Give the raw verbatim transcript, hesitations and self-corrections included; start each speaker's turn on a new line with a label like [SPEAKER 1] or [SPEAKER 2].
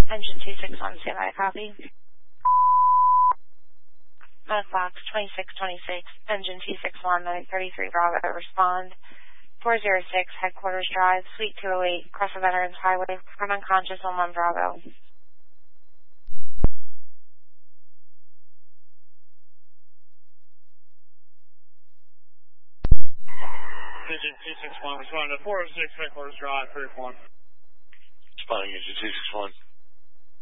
[SPEAKER 1] Engine two six one, stand by, copy. Medic box twenty-six twenty-six, engine two six one, nine thirty-three Bravo, respond. four oh six, Headquarters Drive, Suite two oh eight, across the Veterans Highway, from unconscious on one Bravo.
[SPEAKER 2] Engine two six one, respond to four oh six, Headquarters Drive, three one.
[SPEAKER 3] Responding engine two six one.